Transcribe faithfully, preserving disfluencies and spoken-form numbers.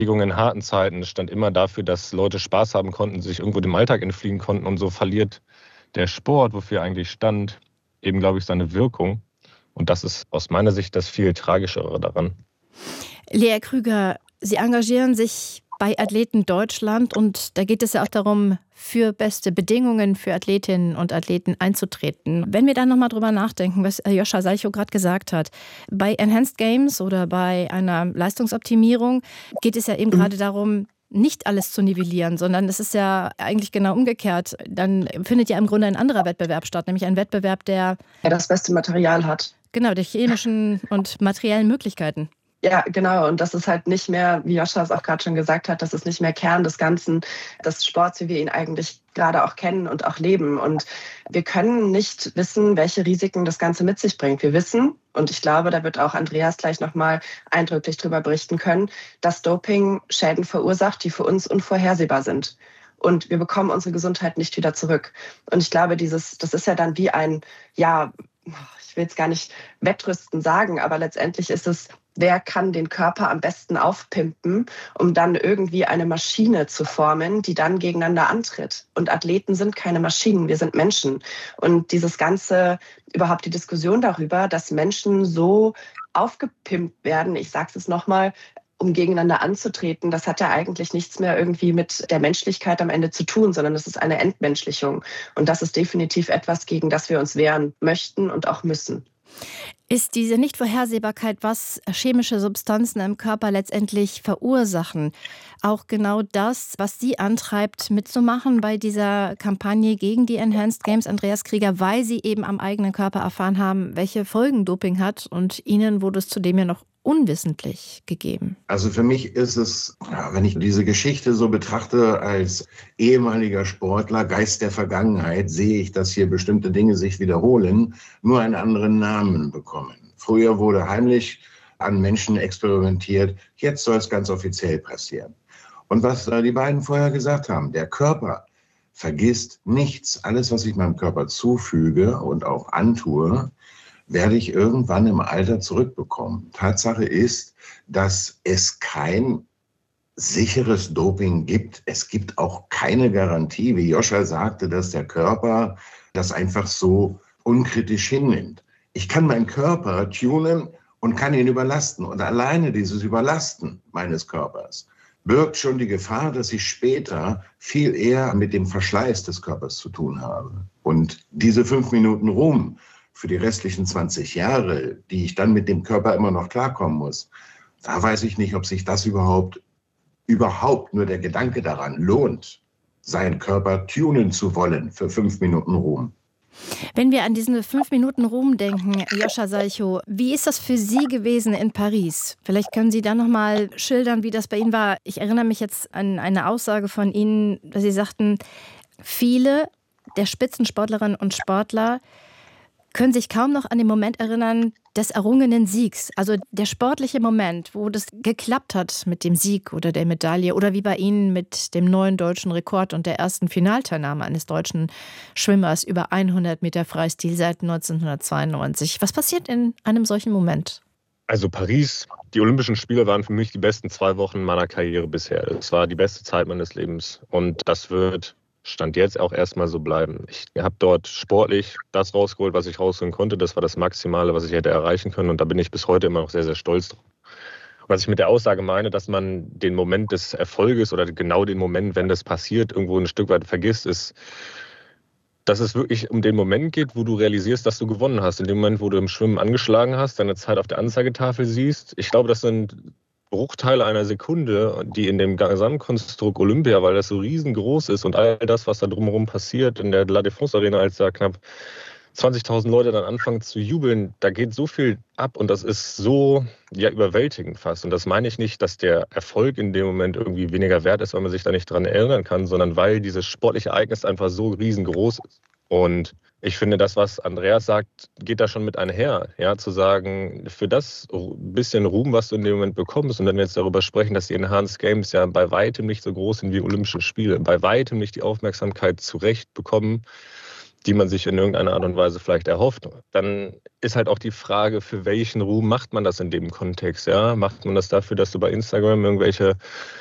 in harten Zeiten, stand immer dafür, dass Leute Spaß haben konnten, sich irgendwo dem Alltag entfliehen konnten. Und so verliert der Sport, wofür er eigentlich stand, eben, glaube ich, seine Wirkung. Und das ist aus meiner Sicht das viel Tragischere daran. Lea Krüger, Sie engagieren sich bei Athleten Deutschland und da geht es ja auch darum, für beste Bedingungen für Athletinnen und Athleten einzutreten. Wenn wir dann nochmal drüber nachdenken, was Joscha Salchow gerade gesagt hat, bei Enhanced Games oder bei einer Leistungsoptimierung geht es ja eben mhm. gerade darum, nicht alles zu nivellieren, sondern es ist ja eigentlich genau umgekehrt. Dann findet ja im Grunde ein anderer Wettbewerb statt, nämlich ein Wettbewerb, der ja, das beste Material hat. Genau, die chemischen und materiellen Möglichkeiten. Ja, genau. Und das ist halt nicht mehr, wie Joscha es auch gerade schon gesagt hat, das ist nicht mehr Kern des Ganzen, des Sports, wie wir ihn eigentlich gerade auch kennen und auch leben. Und wir können nicht wissen, welche Risiken das Ganze mit sich bringt. Wir wissen, und ich glaube, da wird auch Andreas gleich nochmal eindrücklich drüber berichten können, dass Doping Schäden verursacht, die für uns unvorhersehbar sind. Und wir bekommen unsere Gesundheit nicht wieder zurück. Und ich glaube, dieses, das ist ja dann wie ein, ja, ich will jetzt gar nicht Wettrüsten sagen, aber letztendlich ist es, wer kann den Körper am besten aufpimpen, um dann irgendwie eine Maschine zu formen, die dann gegeneinander antritt. Und Athleten sind keine Maschinen, wir sind Menschen. Und dieses ganze, überhaupt die Diskussion darüber, dass Menschen so aufgepimpt werden, ich sage es nochmal, um gegeneinander anzutreten, das hat ja eigentlich nichts mehr irgendwie mit der Menschlichkeit am Ende zu tun, sondern das ist eine Entmenschlichung. Und das ist definitiv etwas, gegen das wir uns wehren möchten und auch müssen. Ist diese Nichtvorhersehbarkeit, was chemische Substanzen im Körper letztendlich verursachen, auch genau das, was Sie antreibt, mitzumachen bei dieser Kampagne gegen die Enhanced Games, Andreas Krieger, weil Sie eben am eigenen Körper erfahren haben, welche Folgen Doping hat und Ihnen wurde es zudem ja noch unwissentlich gegeben? Also für mich ist es, ja, wenn ich diese Geschichte so betrachte als ehemaliger Sportler, Geist der Vergangenheit, sehe ich, dass hier bestimmte Dinge sich wiederholen, nur einen anderen Namen bekommen. Früher wurde heimlich an Menschen experimentiert, jetzt soll es ganz offiziell passieren. Und was die beiden vorher gesagt haben, der Körper vergisst nichts. Alles, was ich meinem Körper zufüge und auch antue, werde ich irgendwann im Alter zurückbekommen. Tatsache ist, dass es kein sicheres Doping gibt. Es gibt auch keine Garantie, wie Joscha sagte, dass der Körper das einfach so unkritisch hinnimmt. Ich kann meinen Körper tunen und kann ihn überlasten. Und alleine dieses Überlasten meines Körpers birgt schon die Gefahr, dass ich später viel eher mit dem Verschleiß des Körpers zu tun habe. Und diese fünf Minuten Ruhm für die restlichen zwanzig Jahre, die ich dann mit dem Körper immer noch klarkommen muss, da weiß ich nicht, ob sich das überhaupt, überhaupt nur der Gedanke daran lohnt, seinen Körper tunen zu wollen für fünf Minuten Ruhm. Wenn wir an diesen fünf Minuten Ruhm denken, Joscha Salchow, wie ist das für Sie gewesen in Paris? Vielleicht können Sie da noch mal schildern, wie das bei Ihnen war. Ich erinnere mich jetzt an eine Aussage von Ihnen, dass Sie sagten, viele der Spitzensportlerinnen und Sportler können sich kaum noch an den Moment erinnern des errungenen Siegs. Also der sportliche Moment, wo das geklappt hat mit dem Sieg oder der Medaille oder wie bei Ihnen mit dem neuen deutschen Rekord und der ersten Finalteilnahme eines deutschen Schwimmers über hundert Meter Freistil seit neunzehnhundertzweiundneunzig. Was passiert in einem solchen Moment? Also Paris, die Olympischen Spiele waren für mich die besten zwei Wochen meiner Karriere bisher. Das war die beste Zeit meines Lebens und das wird Stand jetzt auch erstmal so bleiben. Ich habe dort sportlich das rausgeholt, was ich rausholen konnte. Das war das Maximale, was ich hätte erreichen können. Und da bin ich bis heute immer noch sehr, sehr stolz drauf. Was ich mit der Aussage meine, dass man den Moment des Erfolges oder genau den Moment, wenn das passiert, irgendwo ein Stück weit vergisst, ist, dass es wirklich um den Moment geht, wo du realisierst, dass du gewonnen hast. In dem Moment, wo du im Schwimmen angeschlagen hast, deine Zeit auf der Anzeigetafel siehst. Ich glaube, das sind Bruchteile einer Sekunde, die in dem Gesamtkonstrukt Olympia, weil das so riesengroß ist und all das, was da drumherum passiert, in der La Défense Arena, als da knapp zwanzigtausend Leute dann anfangen zu jubeln, da geht so viel ab und das ist so ja, überwältigend fast. Und das meine ich nicht, dass der Erfolg in dem Moment irgendwie weniger wert ist, weil man sich da nicht dran erinnern kann, sondern weil dieses sportliche Ereignis einfach so riesengroß ist. Und ich finde, das, was Andreas sagt, geht da schon mit einher, ja, zu sagen, für das bisschen Ruhm, was du in dem Moment bekommst, und wenn wir jetzt darüber sprechen, dass die Enhanced Games ja bei weitem nicht so groß sind wie Olympische Spiele, bei weitem nicht die Aufmerksamkeit zurecht bekommen, die man sich in irgendeiner Art und Weise vielleicht erhofft. Dann ist halt auch die Frage, für welchen Ruhm macht man das in dem Kontext? Ja? Macht man das dafür, dass du bei Instagram irgendwelche